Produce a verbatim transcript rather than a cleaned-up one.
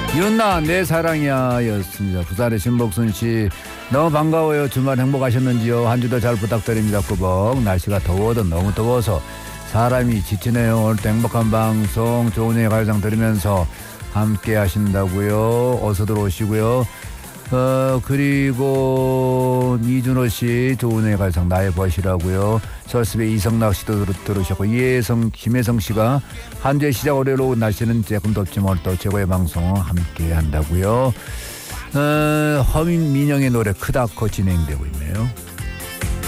윤나 내 사랑이야 였습니다. 부산의 신복순 씨 너무 반가워요. 주말 행복하셨는지요? 한 주도 잘 부탁드립니다. 꾸벅. 날씨가 더워도 너무 더워서 사람이 지치네요. 오늘도 행복한 방송 조은의 가요장 들으면서 함께 하신다고요. 어서 들어오시고요. 어 그리고 이준호 씨 조은의 가요장 나의 벗이라고요. 서울숲의 이성락 씨도 들, 들으셨고 이혜성 김혜성 씨가 한 주의 시작 월요일 오후 날씨는 조금 덥지만 오늘 또 최고의 방송 함께 한다고요. 어, 허민민영의 노래 크다코 진행되고 있네요.